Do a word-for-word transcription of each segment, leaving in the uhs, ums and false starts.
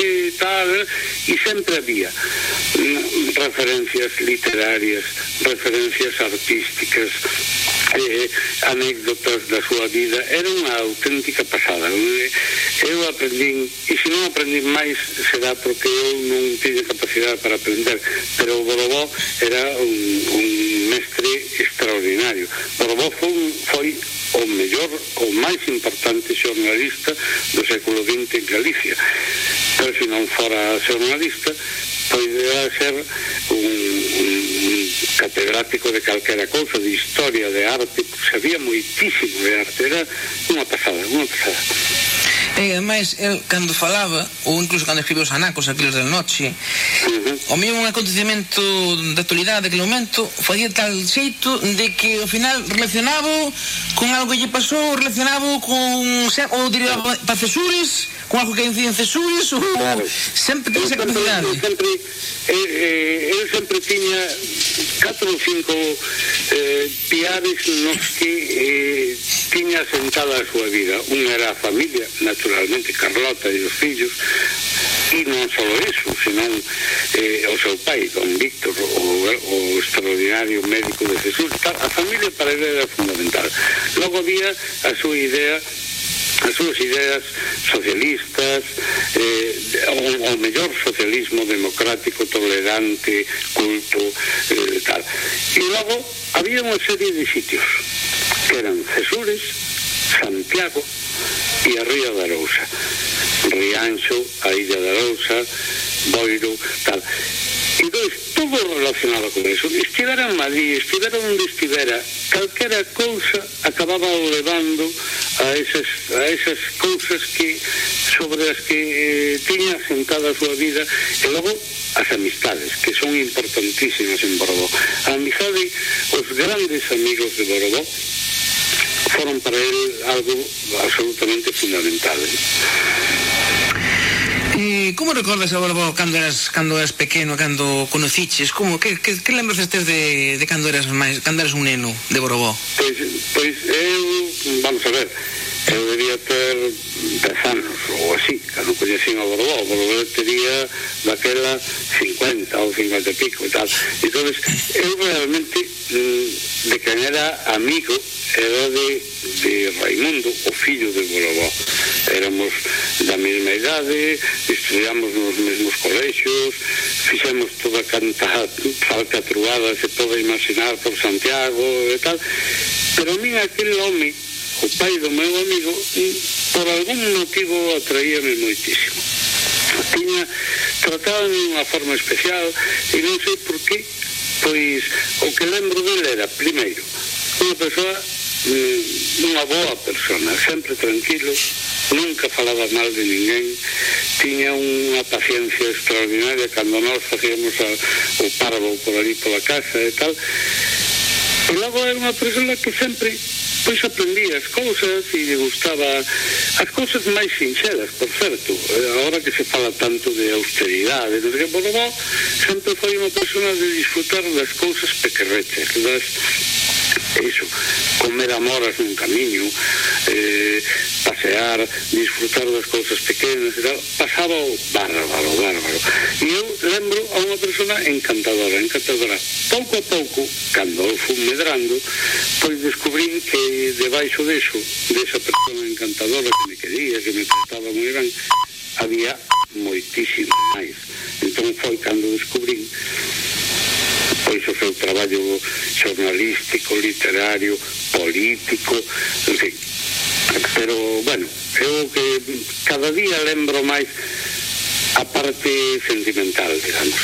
que tal, e sempre había referencias literarias, referencias artísticas, eh, anécdotas da súa vida. Era unha auténtica pasada. Eu aprendín, e se non aprendín máis será porque eu non tiña capacidade para aprender, pero o Borobó era un, un mestre extraordinario. Borobó foi, foi o mellor, o máis importante xornalista do século vinte en Galicia, pero se non fora xornalista podería ser un, un catedrático de calquera cousa, de historia, de arte, sabía moitísimo de arte, era unha pasada, unha pasada. E ademais, el, cando falaba, ou incluso cando escribiu os anacos, aqueles da noche, uh-huh. o mesmo un acontecemento da actualidade daquele momento facía tal xeito de que ao final relacionaba con algo que lle pasou, relacionaba con, ou diría para Cesures, con algo que incide en Cesures, ou claro. sempre tiña esa capacidade. Eu sempre, eh, eh, eu sempre tiña catro ou cinco eh, piares nos que eh, tiña sentada a súa vida. Un era a familia, naturalmente, Carlota e os fillos, e non só iso, senón eh, o seu pai, don Víctor, o, o extraordinario médico de Jesús. A familia para ele era fundamental. Logo había a súa idea, as súas ideas socialistas, eh, o, o mellor socialismo democrático, tolerante, culto, eh, tal. E logo había unha serie de sitios que eran Cesures, Santiago e a Ría da Arousa. Rianxo, a Illa da Arousa, Boiro, tal. Entón, todo relacionado con eso. Estivera en Madrid, estivera onde estivera, calquera cousa acababa levando a esas, a esas cousas que sobre as que eh, tiña sentada a súa vida, e logo as amistades, que son importantísimas en Borobó. A amizade, os grandes amigos de Borobó foron para ele algo absolutamente fundamental. E como recordas a Borobó cando eras cando eras pequeno, cando conociches? Como que que, que lembras tes de de cando eras máis, cando eras un neno de Borobó? Pois pois eu, vamos a ver, eu debía ter dez anos ou así, cando coñecín a Borobó. O Borobó tería daquela cincuenta ou cincuenta e pico e tal. Entón, eu realmente de quen era amigo era de, de Raimundo, o fillo de Borobó. Éramos da mesma idade, estudiamos nos mesmos colexios, fixemos toda canta falcatruada, se pode imaginar, por Santiago e tal, pero a mí aquel home, o pai do meu amigo, por algún motivo atraíame moitísimo. Tiña, trataba de unha forma especial e non sei por qué, pois o que lembro dele era, primeiro, unha persoa, unha boa persona, sempre tranquilo, nunca falaba mal de ninguén, tiña unha paciencia extraordinaria cando nós facíamos a, o parvo por ali pola casa e tal, e logo era unha persona que sempre pois aprendía as cousas e lle gustaba as cousas máis sinxelas, por certo. Agora que se fala tanto de austeridade, desde que Borobó sempre foi unha persona de disfrutar das cousas pequerreches, das iso, comer amoras nun camiño, eh, pasear, disfrutar das cousas pequenas e tal, pasaba o bárbaro, bárbaro. E eu lembro a unha persona encantadora, encantadora. Pouco a pouco, cando eu fui medrando, pois descubrín que debaixo deso, desa persona encantadora que me quería, que me trataba moi ben, había moitísimo máis. Entón foi cando descubrín pois o seu traballo xornalístico, literario, político, en fin. Pero, bueno, eu que cada día lembro máis a parte sentimental, digamos.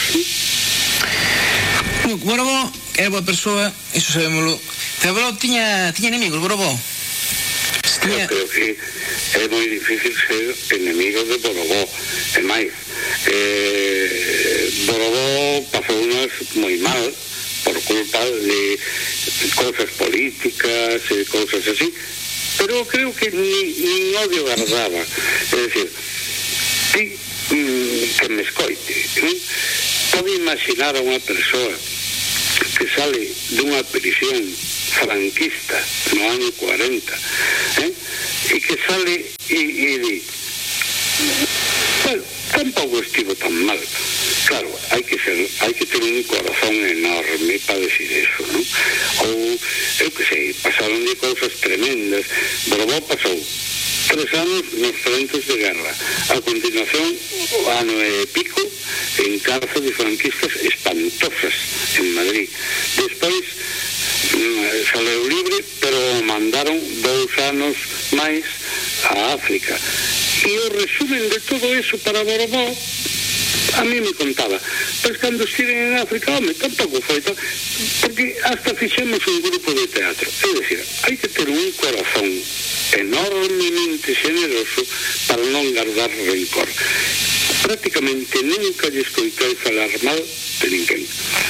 Borobó era boa persoa, iso sabémolo. Pero Borobó tiña, tiña enemigos, Borobó? Tiña... Eu creo que é moi difícil ser enemigo de Borobó. É máis, eh, Borobó pasou unhas moi mal por culpa de cousas políticas e cousas así, pero creo que ni, ni odio guardaba. É dicir, ti, mm, que me escoite, ¿eh? Pode imaginar a unha persoa que sale dunha prisión franquista no ano cuarenta, eh? E que sale e, e di, bueno, tampouco estivo tan mal. Claro, hai que ser, hai que ter un corazón enorme para decir eso, non? Ou, eu que sei, pasaron de cousas tremendas. Borbó pasou tres anos nos frontes de guerra. A continuación, o ano e pico, en cárceles franquistas espantosas en Madrid. Despois, saleu libre, pero mandaron dous anos máis a África. E o resumen de todo eso para Borbó, a mí me contaba, pois cando estiven en África, home, tampouco foi tal, porque hasta fixemos un grupo de teatro. É dicir, hai que ter un corazón enormemente generoso para non guardar rencor. Prácticamente nunca lle escoitei falar mal de ninguén.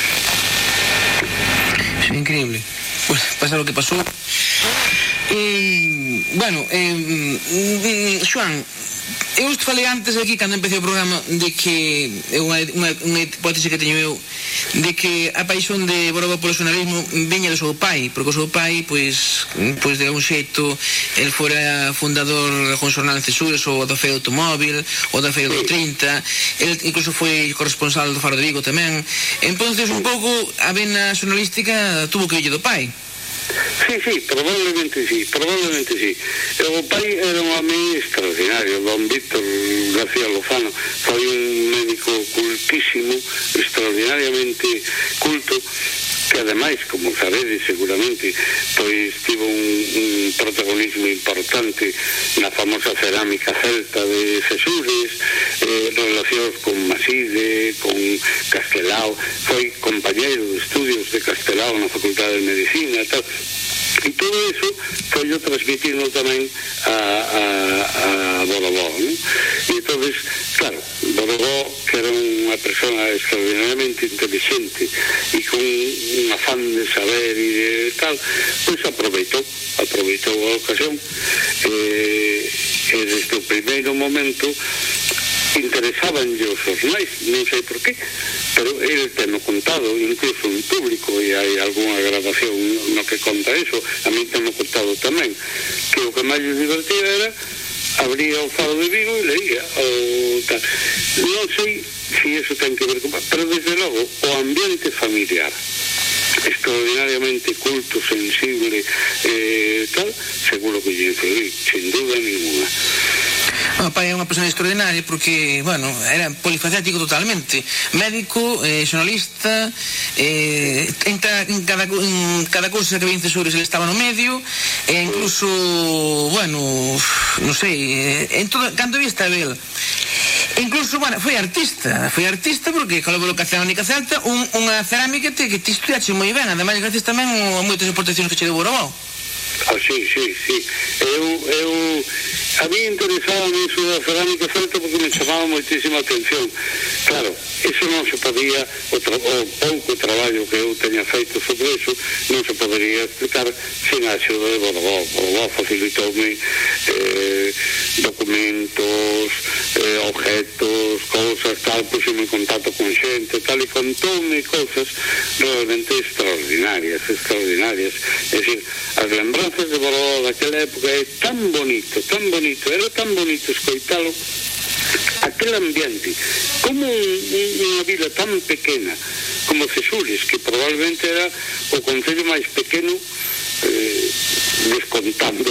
É increíble. Pues pasa lo que pasó. Eh, bueno, eh, Xoán, eu te falei antes aquí, cando empecé o programa, de que é unha, unha, unha hipótese que teño eu, de que a paixón de Borbó polo nacionalismo viña do seu pai, porque o seu pai, pois, pois de algún xeito, el fora fundador con xornal en Cesures, ou da Feira do Automóvil, ou da Feira do trinta, el incluso foi corresponsal do Faro de Vigo tamén. Entonces, un pouco, a vena xornalística tuvo que ille do pai. Sí, sí, probablemente sí, probablemente sí. O pai era un home extraordinario, don Víctor García Lozano, foi un médico cultísimo, extraordinariamente culto, que ademais, como sabedes seguramente, pois tivo un, un protagonismo importante na famosa cerámica celta de Cesures, eh, relacións con Maside, con Castelao, foi compañeiro de estudios de Castelao na Facultade de Medicina e tal. E todo eso foi o transmitirlo tamén a, a, a Borbó, ¿no? E entonces, claro, Borbó, que era unha persona extraordinariamente inteligente e con un afán de saber e de tal, pois aproveitou aproveitou a ocasión e, e desde o primeiro momento interesaban os xornais, non sei por qué, pero ele teno contado, incluso en público, e hai algunha grabación no que conta eso, a mí teno contado tamén, que o que máis lles divertía era abría o Faro de Vigo e leía o tal. Non sei se eso ten que ver con... pero desde logo o ambiente familiar extraordinariamente culto, sensible eh, tal, seguro que lle influí, sin duda ninguna. O pai é unha persona extraordinaria porque, bueno, era polifacético totalmente, médico, eh, xornalista, eh, en, ta, en, cada, en cada cousa que había en Cesures ele estaba no medio, e incluso, bueno, non sei, en todo, cando había estaba el. Incluso, bueno, foi artista, foi artista porque colaborou ca cerámica celta, un, unha cerámica que, que te estudiaxe moi ben, ademais gracias tamén a moitas aportacións que che deu Borbó. Ah, sí, sí, sí. Eu, eu, a mí interesaba iso da cerámica celta porque me chamaba moitísima atención. Claro, eso non se podía, o, tra o pouco traballo que eu teña feito sobre eso, non se podería explicar sin a axuda de Borbó. Borbó facilitoume eh, documentos, eh, objetos, cousas, tal, puxeme en contacto con xente, tal, e contoume cousas realmente extraordinarias, extraordinarias. É dicir, as lembranzas de Borbó daquela época é tan bonito, tan bonito, era tan bonito escoitalo, aquel ambiente, como un, un, unha vila tan pequena como Cesures, que probablemente era o concello máis pequeno, eh, descontando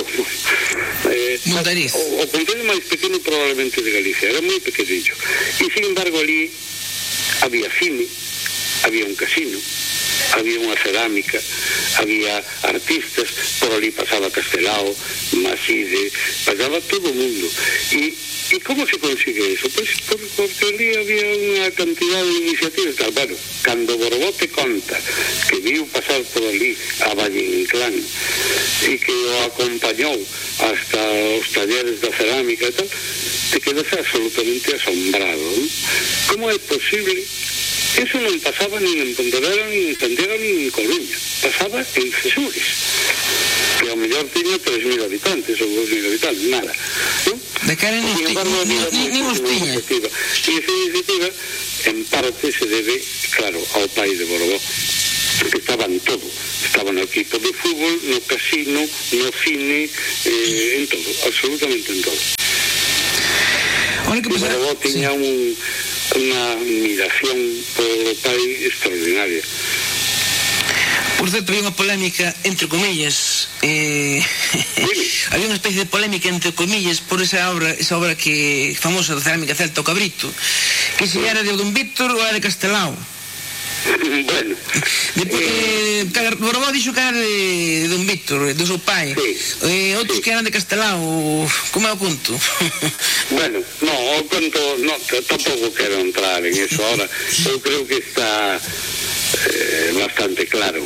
eh, o, o concello máis pequeno probablemente de Galicia, era moi pequenillo, e sin embargo ali había cine, había un casino, había unha cerámica, había artistas, por ali pasaba Castelao, Maside, pasaba todo o mundo. E, e como se consigue eso? Pois por, porque ali había unha cantidad de iniciativas tal. Bueno, cando Borbó te conta que viu pasar por ali a Valle Inclán e que o acompañou hasta os talleres da cerámica e tal, te quedas absolutamente asombrado, ¿no? Como é posible? Eso non pasaba nin en Pontevedra, nin en Santiago, nin en Coruña. Pasaba en Cesures, que ao mellor tiña tres mil habitantes ou dos mil habitantes, nada, ¿no? De cara non os tiña. E esa iniciativa, en parte, se debe, claro, ao pai de Borbó, que estaban todo. Estaba no equipo de fútbol, no casino, no cine, eh, en todo, absolutamente en todo. Bueno, que e Borbó tiña sí. un, unha admiración polo pai extraordinaria. Por certo, había unha polémica, entre comillas, eh, había unha especie de polémica, entre comillas, por esa obra, esa obra que famosa da cerámica celta, o Cabrito, que se era de Don Víctor ou era de Castelao. Bueno, Depois, eh, eh, Borbó dixo que era de Don Víctor, do seu pai, sí, eh, outros sí. que eran de Castelao. Como é o conto? Bueno, no, o conto no, tampouco quero entrar en eso ahora. Eu creo que está eh, bastante claro,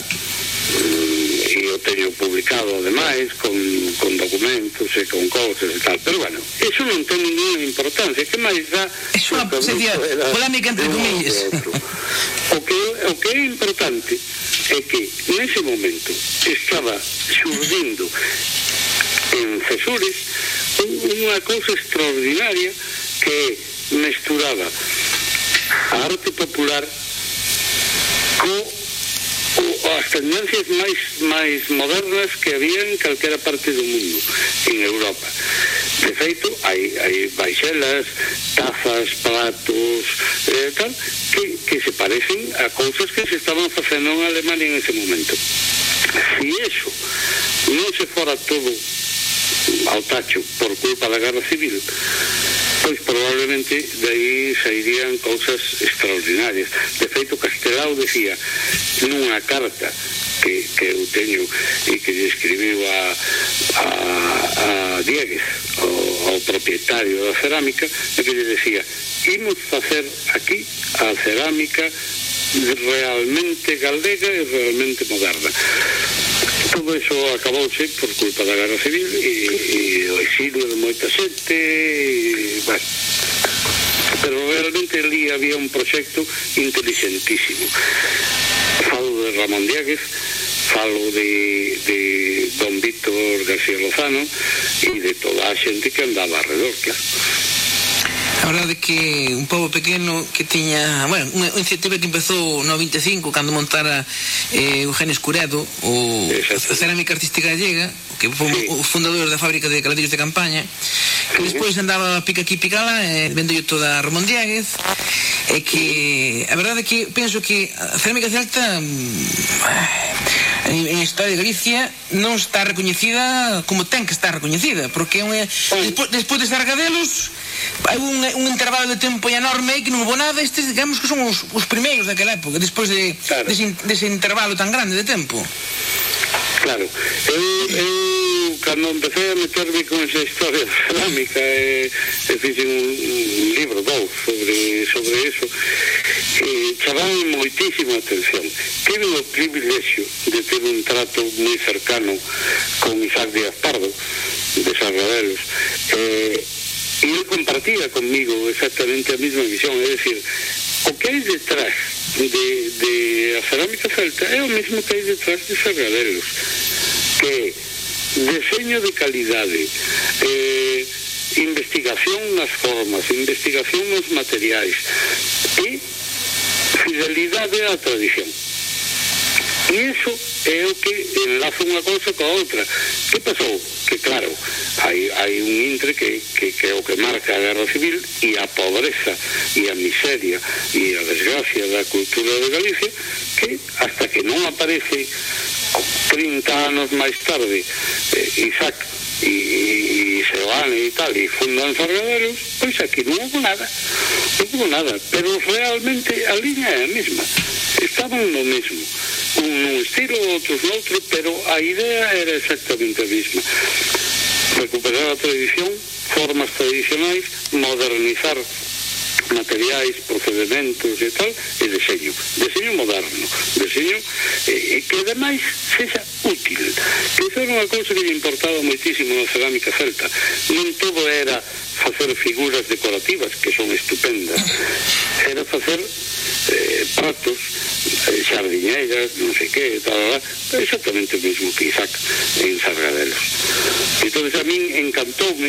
e eu teño publicado ademais con, con documentos e con cousas e tal, pero bueno, eso non ten ninguna importancia. Que máis dá? É unha polémica entre comillas. O que, o que é importante é que nese momento estaba xurdindo en Cesures unha cousa extraordinaria que mesturaba a arte popular co o, as tendencias máis máis modernas que había en calquera parte do mundo, en Europa. De feito, hai, hai baixelas, tazas, platos, eh, tal, que, que se parecen a cousas que se estaban facendo en Alemania en ese momento. Si eso non se fora todo ao tacho por culpa da Guerra Civil, pois probablemente de aí sairían cousas extraordinarias. De feito, Castelao decía nunha carta que, que eu teño e que lle escribiu a, a, a Diegues, ao, ao propietario da cerámica, e que lle decía: imos facer aquí a cerámica realmente galega e realmente moderna. Todo eso acabouse por culpa da Guerra Civil e, e o exilio de moita xente e, bueno, pero realmente ali había un proxecto inteligentísimo. Falo de Ramón Diegues, falo de, de Don Víctor García Lozano e de toda a xente que andaba alrededor, claro. A verdade é que un pobo pequeno que tiña, bueno, unha iniciativa que empezou no vinte e cinco cando montara eh, Eugenio Escuredo o a cerámica artística gallega, que foi sí. o fundador da fábrica de caladillos de campaña, que despois andaba pica aquí pica lá, eh, vendeu toda a Ramón Diegues, e que a verdade é que penso que a cerámica celta en, en historia de Galicia non está recoñecida como ten que estar recoñecida, porque é unha, despois, despois de Sargadelos hai un, un intervalo de tempo enorme que non houve nada. Estes, digamos que son os, os primeiros daquela época, despois de, claro. dese, dese intervalo tan grande de tempo. Claro, eu, eu cando empecé a meterme con esa historia de cerámica e, e fixe un, un libro dous sobre, sobre eso, e chamame moitísima atención. Tive o privilexio de ter un trato moi cercano con Isaac Díaz Pardo de Sargadelos, e e ele compartía conmigo exactamente a mesma visión, é dicir, o que hai detrás de, de a cerámica celta é o mesmo que hai detrás de Sargadelos, que é deseño de calidade, eh, investigación nas formas, investigación nos materiais e fidelidade á tradición. E iso é o que enlaza unha cousa coa outra. Que pasou? Que claro, hai, hai un intre que, que, que é o que marca a Guerra Civil e a pobreza e a miseria e a desgracia da cultura de Galicia, que hasta que non aparece trinta anos máis tarde eh, Isaac e, e Seoane e tal, e fundan Sargadelos, pois aquí non houve nada, non houve nada, pero realmente a liña é a mesma, estaban no mesmo, un nun estilo, outros noutro, pero a idea era exactamente a mesma: recuperar a tradición, formas tradicionais, modernizar materiais, procedimentos e tal, e deseño, deseño moderno, deseño eh, que ademais sexa útil, que esa era unha cousa que lle importaba moitísimo na cerámica celta. Non todo era facer figuras decorativas, que son estupendas, era facer eh, pratos, eh, xardiñeiras, non sei que, tal, tal, exactamente o mesmo que Isaac en Sargadelos. Entón a min encantoume